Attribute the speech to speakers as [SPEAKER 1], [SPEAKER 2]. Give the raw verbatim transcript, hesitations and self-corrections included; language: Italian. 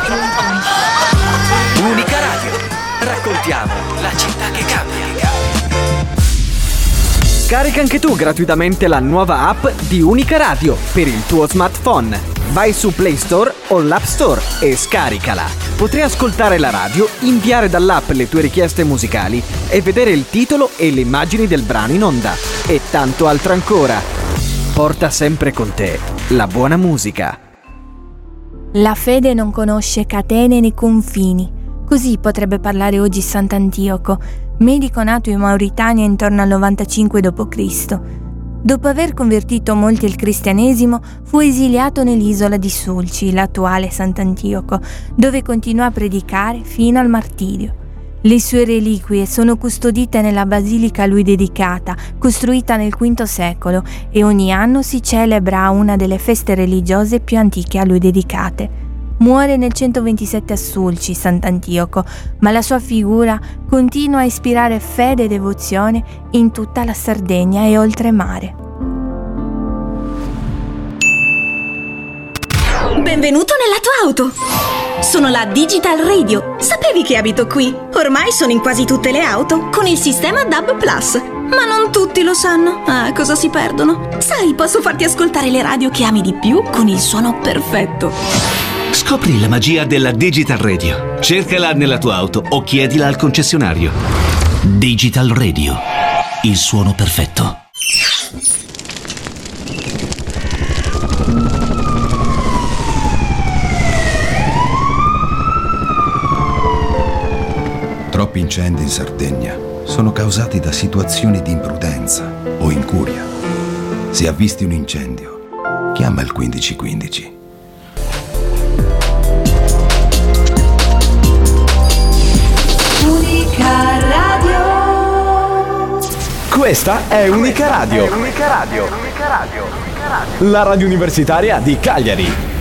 [SPEAKER 1] Unica Radio. Raccontiamo la città che cambia.
[SPEAKER 2] Scarica anche tu gratuitamente la nuova app di Unica Radio per il tuo smartphone. Vai su Play Store o l'App Store e scaricala. Potrai ascoltare la radio, inviare dall'app le tue richieste musicali e vedere il titolo e le immagini del brano in onda. E tanto altro ancora. Porta sempre con te la buona musica.
[SPEAKER 3] La fede non conosce catene né confini. Così potrebbe parlare oggi Sant'Antioco, medico nato in Mauritania intorno al novantacinque dopo Cristo. Dopo aver convertito molti al cristianesimo, fu esiliato nell'isola di Sulci, l'attuale Sant'Antioco, dove continuò a predicare fino al martirio. Le sue reliquie sono custodite nella basilica a lui dedicata, costruita nel quinto secolo, e ogni anno si celebra una delle feste religiose più antiche a lui dedicate. Muore nel centoventisette a Sulci, Sant'Antioco, ma la sua figura continua a ispirare fede e devozione in tutta la Sardegna e oltremare.
[SPEAKER 4] Benvenuto nella tua auto! Sono la Digital Radio. Sapevi che abito qui? Ormai sono in quasi tutte le auto con il sistema D A B Plus. Ma non tutti lo sanno. Ah, cosa si perdono? Sai, posso farti ascoltare le radio che ami di più con il suono perfetto.
[SPEAKER 5] Scopri la magia della Digital Radio. Cercala nella tua auto o chiedila al concessionario. Digital Radio. Il suono perfetto.
[SPEAKER 6] Troppi incendi in Sardegna sono causati da situazioni di imprudenza o incuria. Se avvisti un incendio, chiama il quindici quindici.
[SPEAKER 7] Unica Radio.
[SPEAKER 8] Questa è Unica Radio.
[SPEAKER 7] È Unica Radio. Unica Radio. Unica Radio.
[SPEAKER 8] La radio universitaria di Cagliari.